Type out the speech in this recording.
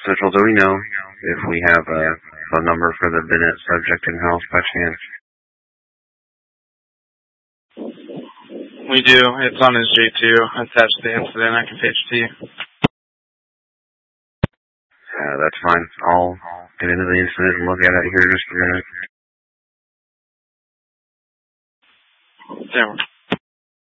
Central, do we know if we have a phone number for the Bennett subject in-house by chance? We do. It's on his J2 attached to the incident. I can page it to you. That's fine. I'll get into the incident and look at it here in just a minute. There.